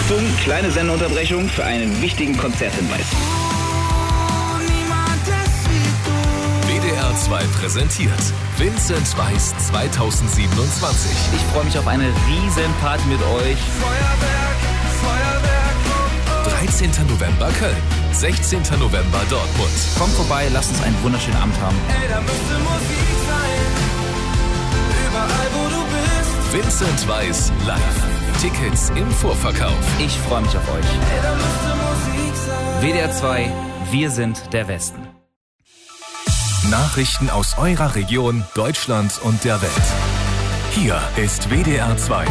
Achtung, kleine Sendeunterbrechung für einen wichtigen Konzerthinweis. WDR 2 präsentiert Vincent Weiss 2027. Ich freue mich auf eine riesen Party mit euch. Feuerwerk. 13. November Köln, 16. November Dortmund. Kommt vorbei, lasst uns einen wunderschönen Abend haben. Ey, da müsste Musik sein. Überall, wo du bist. Vincent Weiss live. Tickets im Vorverkauf. Ich freue mich auf euch. Ey, da müsste Musik sein. WDR 2, wir sind der Westen. Nachrichten aus eurer Region, Deutschland und der Welt. Hier ist WDR 2.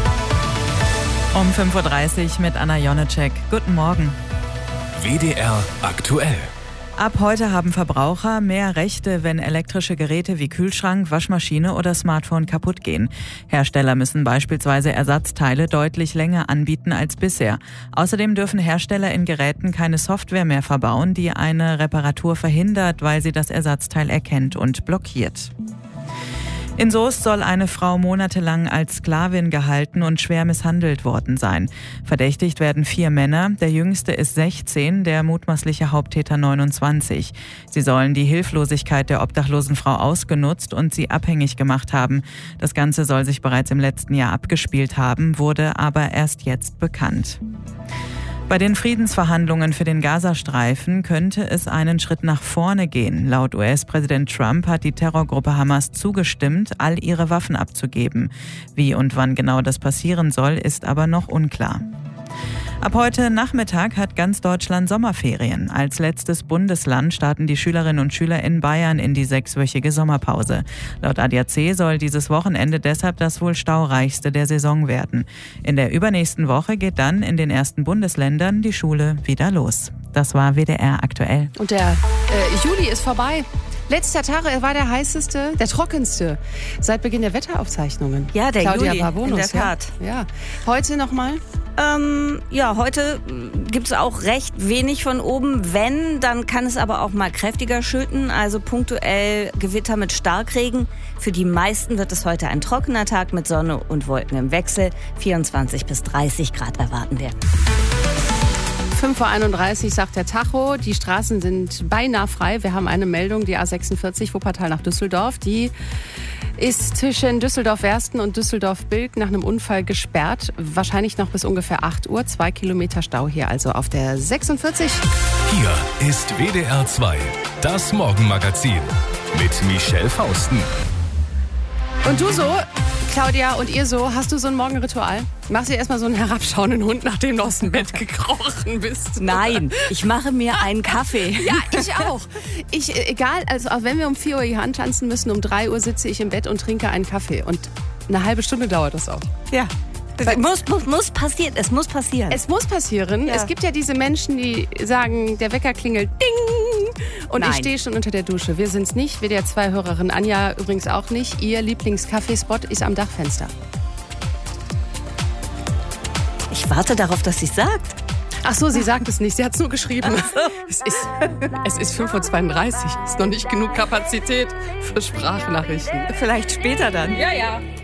Um 5.30 Uhr mit Anna Jonecek. Guten Morgen. WDR aktuell. Ab heute haben Verbraucher mehr Rechte, wenn elektrische Geräte wie Kühlschrank, Waschmaschine oder Smartphone kaputt gehen. Hersteller müssen beispielsweise Ersatzteile deutlich länger anbieten als bisher. Außerdem dürfen Hersteller in Geräten keine Software mehr verbauen, die eine Reparatur verhindert, weil sie das Ersatzteil erkennt und blockiert. In Soest soll eine Frau monatelang als Sklavin gehalten und schwer misshandelt worden sein. Verdächtigt werden 4 Männer, der jüngste ist 16, der mutmaßliche Haupttäter 29. Sie sollen die Hilflosigkeit der obdachlosen Frau ausgenutzt und sie abhängig gemacht haben. Das Ganze soll sich bereits im letzten Jahr abgespielt haben, wurde aber erst jetzt bekannt. Bei den Friedensverhandlungen für den Gazastreifen könnte es einen Schritt nach vorne gehen. Laut US-Präsident Trump hat die Terrorgruppe Hamas zugestimmt, all ihre Waffen abzugeben. Wie und wann genau das passieren soll, ist aber noch unklar. Ab heute Nachmittag hat ganz Deutschland Sommerferien. Als letztes Bundesland starten die Schülerinnen und Schüler in Bayern in die 6-wöchige Sommerpause. Laut ADAC soll dieses Wochenende deshalb das wohl staureichste der Saison werden. In der übernächsten Woche geht dann in den ersten Bundesländern die Schule wieder los. Das war WDR aktuell. Und der Juli ist vorbei. Letzter Tag, er war der heißeste, der trockenste seit Beginn der Wetteraufzeichnungen. Ja, der Claudia Juli, Barbonus, in der Tat. Ja. Heute nochmal? Heute gibt es auch recht wenig von oben. Wenn, dann kann es aber auch mal kräftiger schütten, also punktuell Gewitter mit Starkregen. Für die meisten wird es heute ein trockener Tag mit Sonne und Wolken im Wechsel. 24 bis 30 Grad erwarten wir. 5.31 Uhr sagt der Tacho, die Straßen sind beinahe frei. Wir haben eine Meldung, die A46 Wuppertal nach Düsseldorf. Die ist zwischen Düsseldorf-Wersten und Düsseldorf-Bilk nach einem Unfall gesperrt. Wahrscheinlich noch bis ungefähr 8 Uhr. 2 Kilometer Stau hier also auf der 46. Hier ist WDR 2, das Morgenmagazin mit Michelle Fausten. Und du so, Claudia, und ihr so, hast du so ein Morgenritual? Machst du erstmal so einen herabschauenden Hund, nachdem du aus dem Bett gekrochen bist? Nein, ich mache mir einen Kaffee. Ja, ich auch. Egal, also auch wenn wir um 4 Uhr hier antanzen müssen, um 3 Uhr sitze ich im Bett und trinke einen Kaffee. Und eine halbe Stunde dauert das auch. Ja. Muss passieren. Es muss passieren. Es muss passieren. Ja. Es gibt ja diese Menschen, die sagen, der Wecker klingelt, ding! Und Nein. ich stehe schon unter der Dusche. Wir sind's nicht. WDR 2 Hörerin Anja übrigens auch nicht. Ihr Lieblingskaffeespot ist am Dachfenster. Ich warte darauf, dass sie es sagt. Ach so, sie sagt es nicht. Sie hat es nur geschrieben. Es ist 5.32 Uhr. Ist noch nicht genug Kapazität für Sprachnachrichten. Vielleicht später dann. Ja.